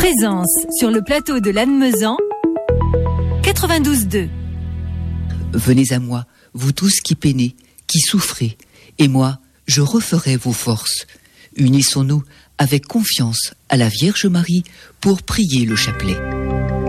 Présence sur le plateau de Lannemezan, 92.2. Venez à moi, vous tous qui peinez, qui souffrez, et moi, je referai vos forces. Unissons-nous avec confiance à la Vierge Marie pour prier le chapelet.